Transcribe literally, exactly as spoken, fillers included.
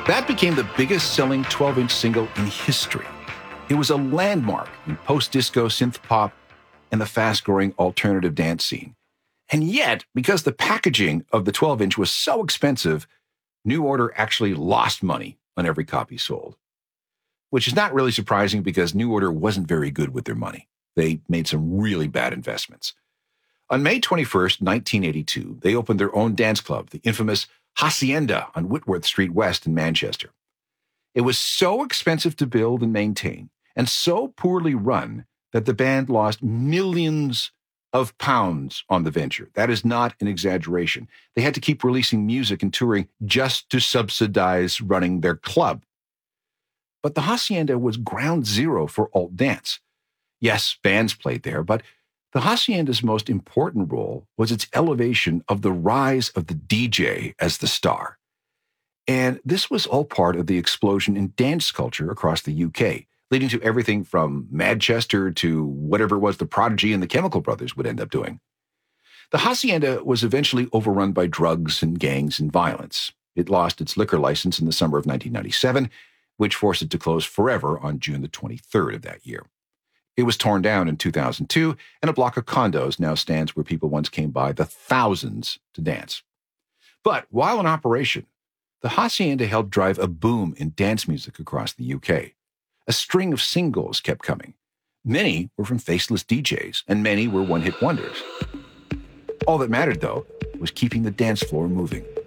That became the biggest selling twelve-inch single in history. It was a landmark in post-disco synth pop and the fast-growing alternative dance scene. And yet, because the packaging of the twelve-inch was so expensive, New Order actually lost money on every copy sold. Which is not really surprising because New Order wasn't very good with their money. They made some really bad investments. On May twenty-first, nineteen eighty-two, they opened their own dance club, the infamous Hacienda on Whitworth Street West in Manchester. It was so expensive to build and maintain, and so poorly run, that the band lost millions of pounds on the venture. That is not an exaggeration. They had to keep releasing music and touring just to subsidize running their club. But the Hacienda was ground zero for alt dance. Yes, bands played there, but the Hacienda's most important role was its elevation of the rise of the D J as the star. And this was all part of the explosion in dance culture across the U K, leading to everything from Manchester to whatever it was the Prodigy and the Chemical Brothers would end up doing. The Hacienda was eventually overrun by drugs and gangs and violence. It lost its liquor license in the summer of nineteen ninety-seven, which forced it to close forever on June the twenty-third of that year. It was torn down in two thousand two, and a block of condos now stands where people once came by the thousands to dance. But while in operation, the Hacienda helped drive a boom in dance music across the U K. A string of singles kept coming. Many were from faceless D Js, and many were one-hit wonders. All that mattered, though, was keeping the dance floor moving.